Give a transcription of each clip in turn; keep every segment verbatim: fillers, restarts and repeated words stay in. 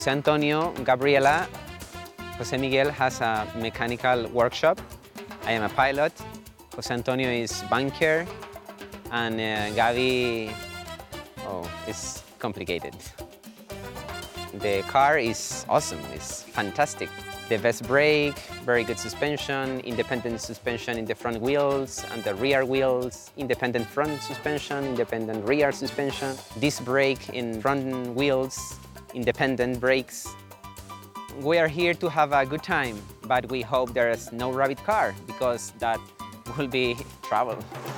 Jose Antonio, Gabriela, Jose Miguel has a mechanical workshop. I am a pilot. Jose Antonio is banker, and uh, Gabi, oh, it's complicated. The car is awesome, it's fantastic. The best brake, very good suspension, independent suspension in the front wheels and the rear wheels, independent front suspension, independent rear suspension, disc brake in front wheels, independent brakes. We are here to have a good time, but we hope there is no rabbit car, because that will be trouble.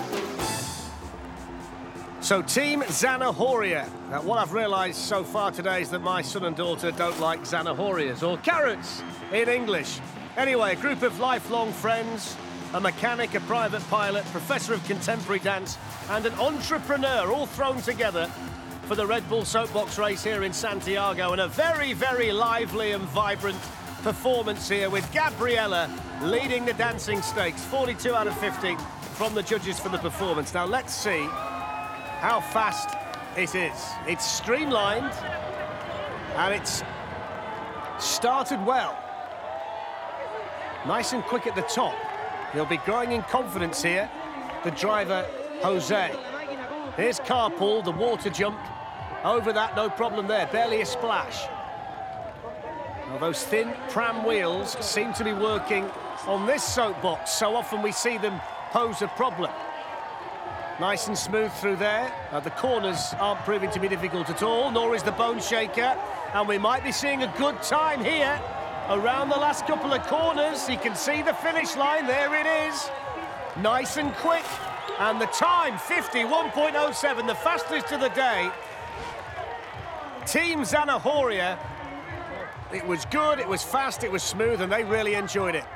So Team Zanahoria. Now, what I've realised so far today is that my son and daughter don't like Zanahorias, or carrots in English. Anyway, a group of lifelong friends, a mechanic, a private pilot, professor of contemporary dance, and an entrepreneur all thrown together for the Red Bull Soapbox race here in Santiago, and a very, very lively and vibrant performance here with Gabriela leading the dancing stakes, forty-two out of fifty from the judges for the performance. Now, let's see how fast it is. It's streamlined, and it's started well. Nice and quick at the top. He'll be growing in confidence here, the driver, Jose. Here's carpool, the water jump. Over that, no problem there, barely a splash. Now, those thin pram wheels seem to be working on this soapbox. So often we see them pose a problem. Nice and smooth through there. Uh, the corners aren't proving to be difficult at all, nor is the bone shaker. And we might be seeing a good time here around the last couple of corners. You can see the finish line. There it is. Nice and quick. And the time, fifty-one point oh seven, the fastest of the day. Team Zanahoria. It was good, it was fast, it was smooth, and they really enjoyed it.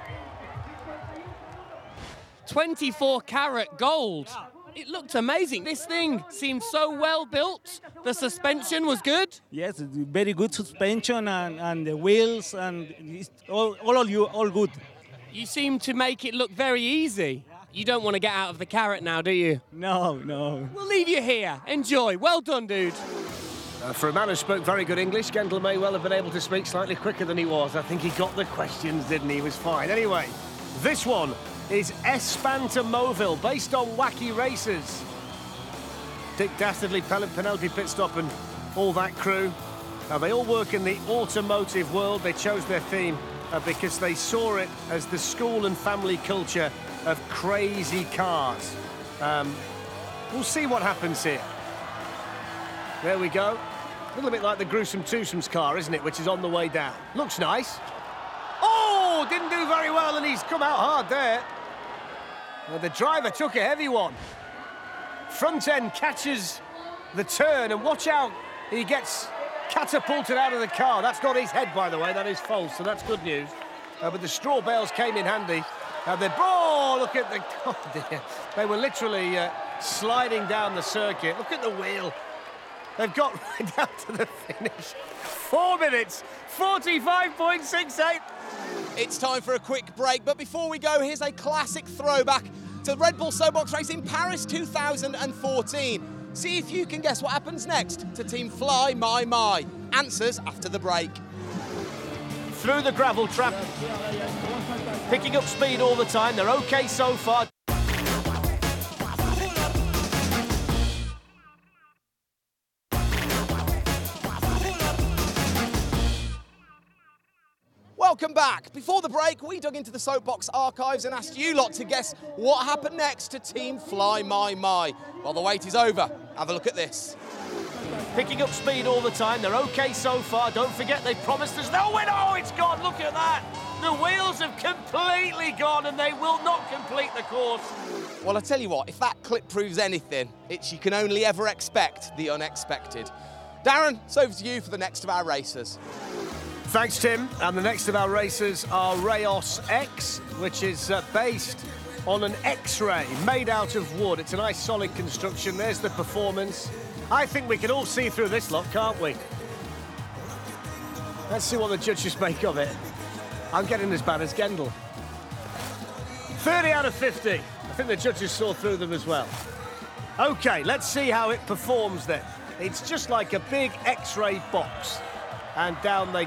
twenty-four carat gold. It looked amazing. This thing seemed so well built. The suspension was good. Yes, very good suspension, and, and the wheels, and it's all, all of you, all good. You seem to make it look very easy. You don't want to get out of the carrot now, do you? No, no. We'll leave you here. Enjoy. Well done, dude. Uh, for a man who spoke very good English, Gendel may well have been able to speak slightly quicker than he was. I think he got the questions, didn't he? He was fine. Anyway, this one is Espantamovil, based on Wacky Races. Dick Dastardly, Penelope Pitstop and all that crew. Now, they all work in the automotive world. They chose their theme uh, because they saw it as the school and family culture of crazy cars. Um, we'll see what happens here. There we go. A little bit like the Gruesome Twosomes car, isn't it, which is on the way down. Looks nice. Oh, didn't do very well, and he's come out hard there. Well, the driver took a heavy one. Front end catches the turn, and watch out, he gets catapulted out of the car. That's not his head, by the way, that is false, so that's good news. Uh, but the straw bales came in handy. Uh, they, oh, look at the, oh dear. They were literally uh, sliding down the circuit. Look at the wheel. They've got right down to the finish. Four minutes, forty-five point six eight. It's time for a quick break, but before we go, here's a classic throwback to the Red Bull Soapbox race in Paris two thousand fourteen. See if you can guess what happens next to Team Fly My My. Answers after the break. Through the gravel trap, picking up speed all the time. They're okay so far. Welcome back. Before the break, we dug into the Soapbox archives and asked you lot to guess what happened next to Team Fly My My. Well, the wait is over. Have a look at this. Picking up speed all the time. They're okay so far. Don't forget, they promised us no win. Oh, it's gone. Look at that. The wheels have completely gone, and they will not complete the course. Well, I tell you what, if that clip proves anything, it's you can only ever expect the unexpected. Darren, it's over to you for the next of our racers. Thanks, Tim. And the next of our racers are Rayos X, which is uh, based on an X-ray made out of wood. It's a nice solid construction. There's the performance. I think we can all see through this lot, can't we? Let's see what the judges make of it. I'm getting as bad as Gendel. thirty out of fifty. I think the judges saw through them as well. OK, let's see how it performs then. It's just like a big X-ray box. and down they